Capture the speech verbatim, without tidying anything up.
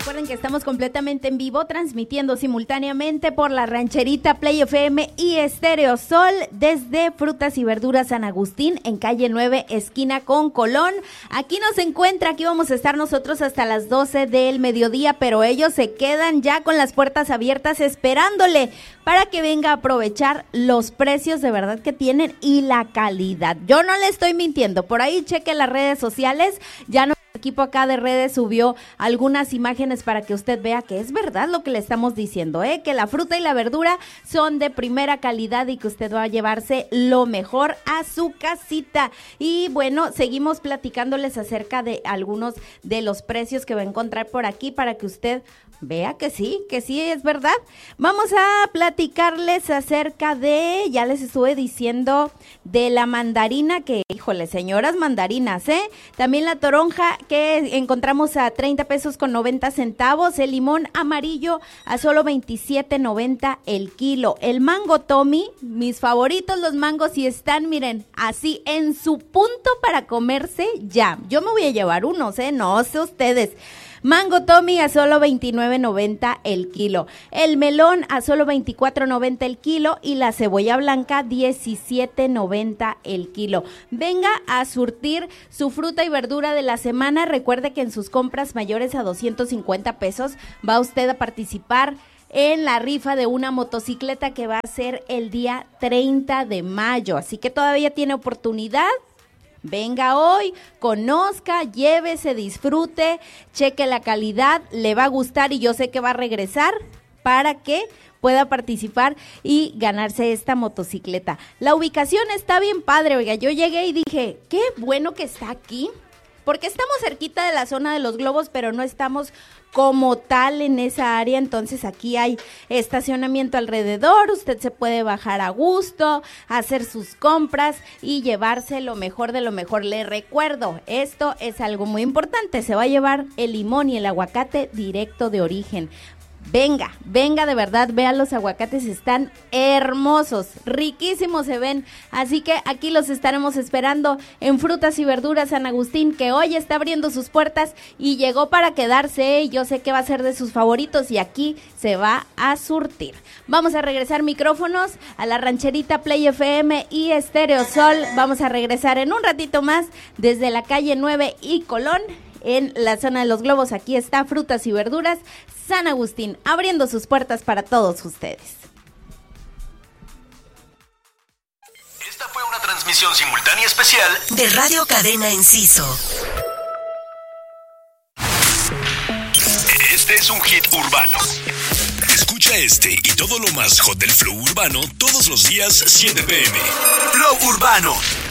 Recuerden que estamos completamente en vivo, transmitiendo simultáneamente por la Rancherita, Play F M y Estéreo Sol desde Frutas y Verduras San Agustín, en calle nueve, esquina con Colón. Aquí nos encuentra, aquí vamos a estar nosotros hasta las doce del mediodía, pero ellos se quedan ya con las puertas abiertas esperándole para que venga a aprovechar los precios de verdad que tienen y la calidad. Yo no le estoy mintiendo, por ahí cheque las redes sociales, ya no. El equipo acá de redes subió algunas imágenes para que usted vea que es verdad lo que le estamos diciendo, ¿eh? Que la fruta y la verdura son de primera calidad y que usted va a llevarse lo mejor a su casita. Y bueno, seguimos platicándoles acerca de algunos de los precios que va a encontrar por aquí para que usted vea que sí, que sí es verdad. Vamos a platicarles acerca de, ya les estuve diciendo, de la mandarina, que híjole, señoras mandarinas, ¿eh? También la toronja, que encontramos a treinta pesos con noventa centavos, el limón amarillo a solo veintisiete noventa el kilo, el mango Tommy, mis favoritos los mangos, y están, miren, así en su punto para comerse ya. Yo me voy a llevar unos, ¿eh? No sé ustedes. Mango Tommy a solo veintinueve noventa el kilo, el melón a solo veinticuatro noventa el kilo y la cebolla blanca diecisiete noventa el kilo. Venga a surtir su fruta y verdura de la semana. Recuerde que en sus compras mayores a doscientos cincuenta pesos va usted a participar en la rifa de una motocicleta que va a ser el día treinta de mayo, así que todavía tiene oportunidad. Venga hoy, conozca, llévese, disfrute, cheque la calidad, le va a gustar y yo sé que va a regresar para que pueda participar y ganarse esta motocicleta. La ubicación está bien padre, oiga, yo llegué y dije, qué bueno que está aquí, porque estamos cerquita de la zona de los globos, pero no estamos como tal en esa área, entonces aquí hay estacionamiento alrededor, usted se puede bajar a gusto, hacer sus compras y llevarse lo mejor de lo mejor. Le recuerdo, esto es algo muy importante, se va a llevar el limón y el aguacate directo de origen. Venga, venga de verdad, vea los aguacates, están hermosos, riquísimos se ven, así que aquí los estaremos esperando en Frutas y Verduras San Agustín, que hoy está abriendo sus puertas y llegó para quedarse, y yo sé que va a ser de sus favoritos y aquí se va a surtir. Vamos a regresar micrófonos a la Rancherita, Play F M y Estéreo Sol. Vamos a regresar en un ratito más desde la calle nueve y Colón, en la zona de los globos. Aquí está Frutas y Verduras San Agustín, abriendo sus puertas para todos ustedes. Esta fue una transmisión simultánea especial de Radio Cadena Enciso. Este es un hit urbano. Escucha este y todo lo más hot del flow urbano todos los días, siete p m. Flow Urbano.